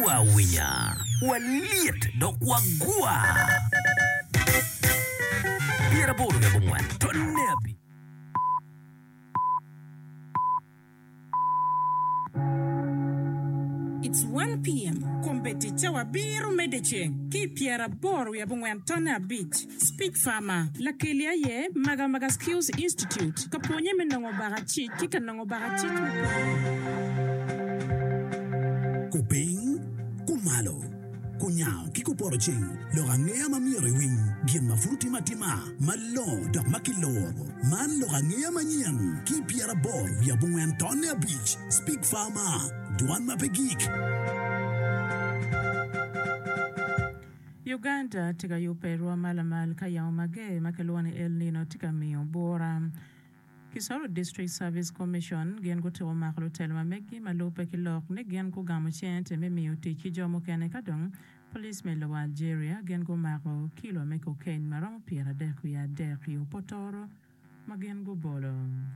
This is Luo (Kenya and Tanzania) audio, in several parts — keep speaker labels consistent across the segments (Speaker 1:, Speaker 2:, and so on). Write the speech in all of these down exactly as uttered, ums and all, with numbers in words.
Speaker 1: Wawinya, waliet dok wagua. Biar bolu ya bungwan, tonebi.
Speaker 2: It's one p m Kompeticha wa biru medecheng. Ki piera boru ya bungwen tona beach. Speak Farmer. La kelia ye Maga Maga Skills Institute. Kaponye menongo barachi. Kika nongo barachi.
Speaker 3: Kuping, kumalo, kunyao, kikuporoching, lorangea mamiri wing, gien mafuti matima, malo, dok makiloro, man lorangea manyang, kipiara bor, ya bungwen tona beach. Speak Farmer. Duan mapegik.
Speaker 2: Uganda tiga yupe rua malamal kaya umage makelwane El Nino tiga miyo bora. Kisoro District Service Commission gen go tewa makalo telma megi malupe kilok ne gen go gamo chente me miyo tiki jomo kene kadong police me lo Algeria gen go mako kilo me cocaine maramo pira deku ya deku yo potoro magen go bolo.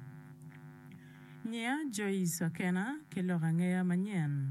Speaker 2: Nya Joyce Akena kilorangea manyen.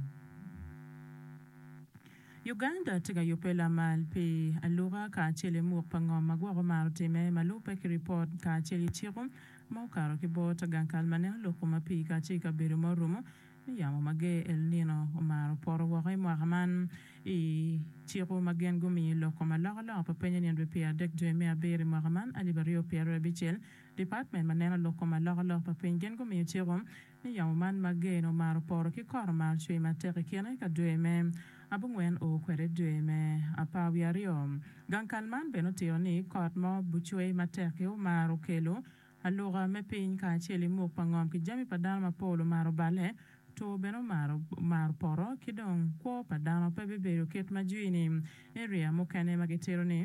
Speaker 2: Uganda tiga yupela mal pe alura ka chele mu pango magwaro martime malupe ki report ka chele chirum mo karo ki bota gankal mane loko mapi ka chika biru morumo yamo mage El Nino omaro poro wore mohaman i chiro magen gumi loko malaka la pa penyen yenbe pia dek dweme abiri mohaman alibario Pierre Bichel department manena loko malaka la pa penyen gumi chirum yamo man magen omaro poro ki koro mar chui materi kiene ka dweme abungwen o kwere dweme apa wiariom gankalman beno tioni kot mo buchwe mateke o maro kelo alora me piny ka cheli mo pangom ki jami padano mapolo maro bale to beno maro maro poro kidong ko padano pe bebero ket majuini area mo kane magitero ni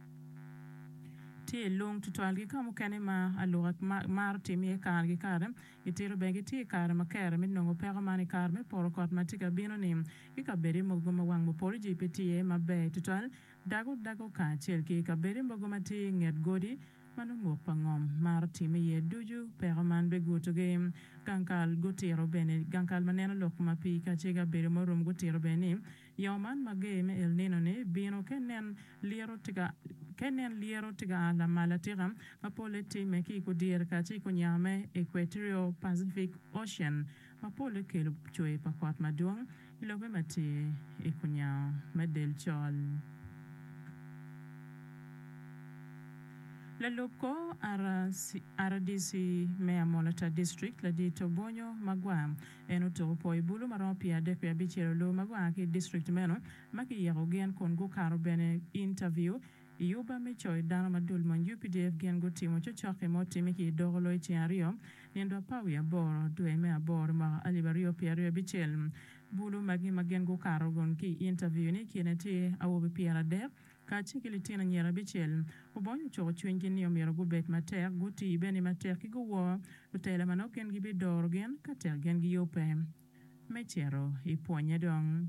Speaker 2: ti long tutual gi kamo kane ma alora mar timi kar gi kare itiro begi ti kare makere mi nongo pero mani kar me poro kot matika bino ni ika beri mogo ma wang mo poro jipiti e mabe tutual dago dago ka chel ki ka beri mogo mati nget godi manu mo pangom mar timi ye duju pero man be guto game gankal gutiro bene gankal maneno lok mapi ka chega beri morum gutiro bene yoman magame El Nino ne bino kenen liero tiga kenen liero tiga la malatiram mapole time ki ko dir ka chi ko nyame Equatorial Pacific Ocean mapole kelo chwe pakwat maduong ilobe mati ikunya medel chol la loko R D C Mea Molata District la di Tobonyo Magwa eno to po ibulu marompia de kwa bichero lo magwa ki district meno maki yero gen kon go karo bene interview yuba me choy dana madul mon U P D F gen go timo cho choke mo timi ki dogolo chiario nendo pawi aboro due me aboro ma alibario piario bichel bulu magi magen go karo gon ki interview ni kineti awobe piara de ka chikili tina nyera bichel ubonyo choko chwengi ni omiro gubet mater guti beni mater ki guwo utele manoken gibi dorgen kater gen gi yope mechero iponye dong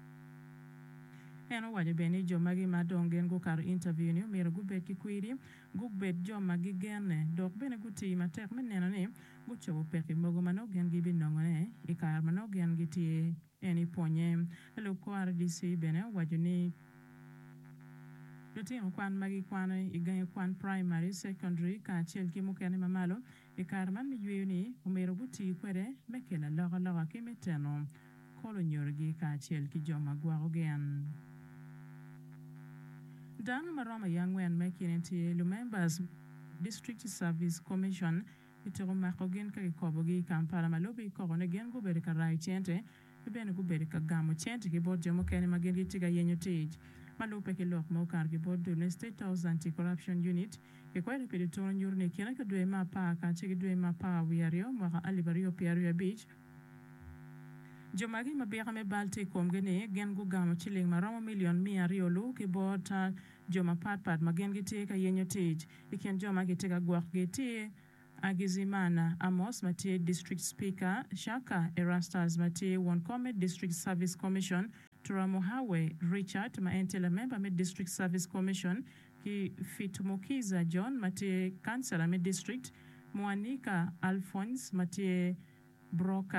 Speaker 2: eno waje beni jo magi madong gen go kar interview ni omiro gubet ki kwiri gubet jo magi gene dok bene guti mater meneno ni guchobo peki mogo manogen gibi nongone ikar manogen giti eni ponye elo ko R D C bene waje ni Lutin kwan magi kwano iganye kwan primary secondary ka chel ki mukene mamalo e karman mi yuni umero guti kwere mekela loga loga ki meteno kolo nyorgi ka chel ki joma gwago gen Dana marama yangwen mekinenti lu members District Service Commission itoro mako gen ka ikobo gi Kampala malobi ko ne gen go bere ka rai chente bene go bere ka gamo chente ki bod jomo kene magen gi tiga yenyo tej malupe ke lok mo kar ke bod ne State House Anti-Corruption Unit ke kwa ne pedi tono nyurne kena ka dwe ma pa ka chike dwe ma pa wiario mwaka alibario piario beach jomagi mabiyaka me balte komgene gen go gamo chiling maramo million mia riolu ke bod joma pat pat magen gite ka yenyo tej iken joma gite ka gwak gite Agizimana Amos Matie District Speaker Shaka Erastas Matie Wonkome District Service Commission Turamohawe Richard Maentela member me District Service Commission ki Fitumukiza John Matie Councillor me District Mwanika Alphonse Matie Broka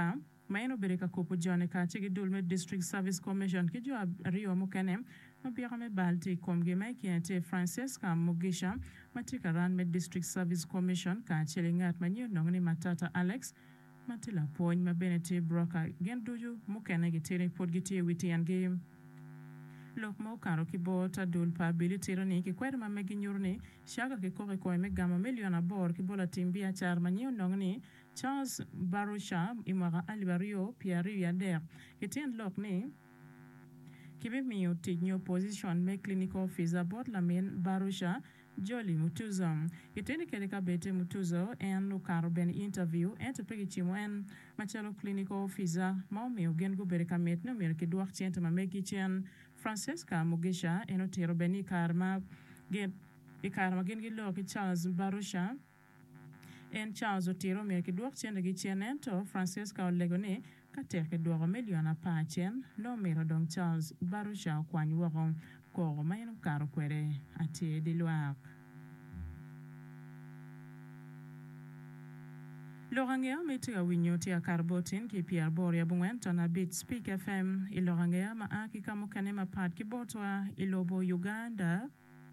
Speaker 2: Maino bereka kopo jone ka chigi dulme District Service Commission ki jo rio mukene mabira me balti komge mai kiente Francesca Mugisha matika ran me District Service Commission ka chilingat manyo nongni Matata Alex matila poñ ma benete broka gen doju mukene gitene pod gite witi an game lok mo karo ki bota dul pa bili tirani ki kwere ma megi nyurni shaga ki kore koe me gama miliona bor ki bola timbia char manyo nongni Charles Barusha imara alibario piari ya der kitien lok ni kibi miyo tignyo position me clinical officer bot la men Barusha Jolly Mutuzo kiteni keleka bete Mutuzo en no karo ben interview en te pegi chimo en machalo clinical officer mau miyo gen go bereka met no mir ki duak chente ma megi chen Francesca Mugisha eno tero beni karma gen ikarma gen gilo ki Charles Barusha en Charles otiro mir ki duak chente gi chen ento Francesca Olegone kater ke duak miliona pa chen no miro dong Charles Barusha kwany wako ko mayno karo kwere ati de loak Lorangea metiga winyo tia karbotin ki Pierre Boria bungwen tona bit Speak F M ilorangea ma aki kamo kanema pat ki botwa ilobo Uganda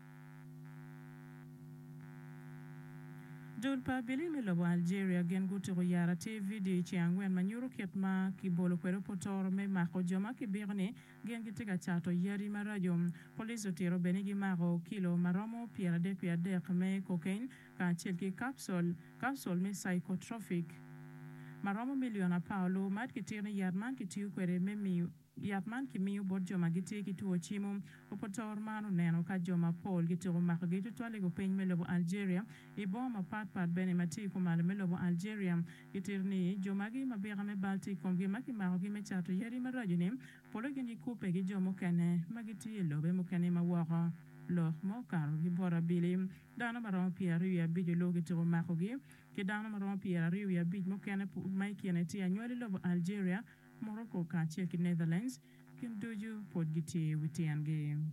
Speaker 2: Dulpa bili mi lobo Algeria gen gutiro yara T V di chiangwen manyuru ketma ki bolo kwero potoro me mako joma ki birni gen gitiga chato yari marajum police otiro benigi mako kilo maromo piera de piera de me cocaine ka chelki capsule capsule me psychotropic maromo miliona paolo mat ki tirni yadman ki tiu kwere me mi yatman ki miyo bod joma giti ki tuo chimo opotor mano neno ka joma pol gitiro mako gitu twale go peny me lobo Algeria iboma pat pat bene mati kumale me lobo Algeria gitirni joma gi mabira me balti komgi maki mako gi me chato yeri marajuni polo gini kupe gi jomo kene magiti lobe mo kene mawara lo mo karo gi bora bili dana maron piero ya bijo lo gitiro mako gi ki dana maron piero ya bijo mo kene mai kene ti anyoli lobo Algeria Morocco ka cheki Netherlands kin doju podgiti witian game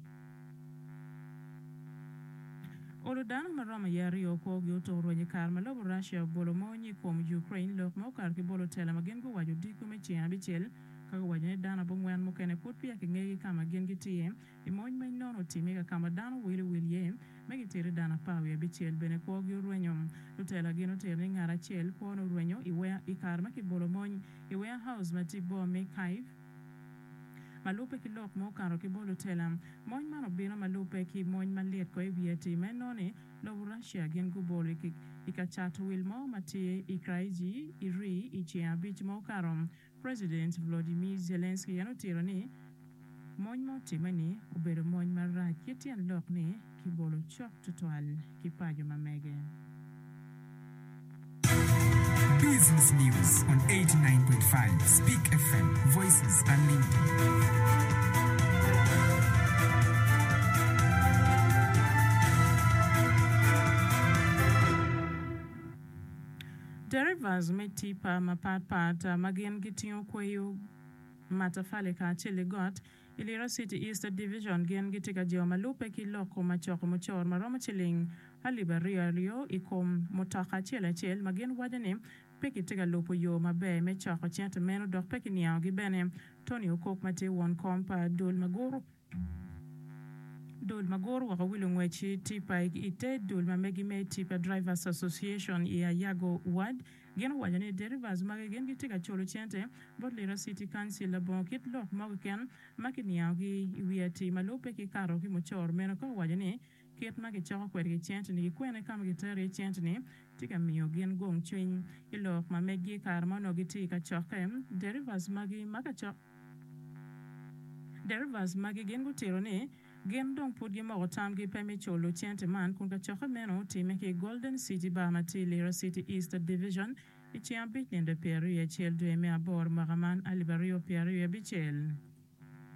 Speaker 2: Olo dana marama yari oko gyoto ronye karma lobo Russia bolo monyi kom Ukraine lok mo kar ki bolo tela magen go waju diku me chian bichel kaga wajane dana bongwan mo kene putpia ki ngegi kama gen gitiem imony me nono timika kama dana wili william megi tiri dana pawe bichel bene ko gyo ronyom lutela gino tiri ngara chel kono ronyo iwe ikarma ki bolo monyi iwe house mati bo me kaif malupe ki lok mo karo ki bolo tela monyi mano bino malupe ki monyi maliet ko ibieti menone lo Russia gen go bolo ki ikachato wil mo mati ikraiji iri ichia bich mo karom President Volodymyr Zelensky yano tiro ni monyi mo timani ubero monyi maraj kitian lok ni ki bolo chok tutual ki pajo mamege
Speaker 4: Business News on eighty-nine point five Speak F M, Voices Unlimited.
Speaker 2: Derivers metipa mapat pat magen gitinyo kweyo matafale ka chile got Ilira City East Division gen gitika jeo malupe ki loko machoko mochor maroma chiling halibaria rio ikom motaka chile chel magen wadene peki tiga lopo yo mabe mechoko chente meno dok peki niao gibene Tony Okok mate won kompa dol magoro Dol magoro waka wilo ngwechi tipa ite dol mamegi me tipa Drivers Association ya Yago Ward gen wajane derivers mage gen gitika cholo chente bot Lira City Council la bon kit lok magen makiniao gi wiati malupe ki karo ki mochor meno ko wajane kit mage choko kweri chente ni kwene kama gitari chente ni tika miyo gen gong chwin ilok mamegi karma no gitika chokem derivers mage maka chok derivers mage gen gutiro ni gen dong pudgi mo tam gi pemi cholo chente man kun ka chokha meno time ki Golden City Bamati Lira City East Division ichi ambit nende peru ya chel dueme abor magaman alibario peru ya bichel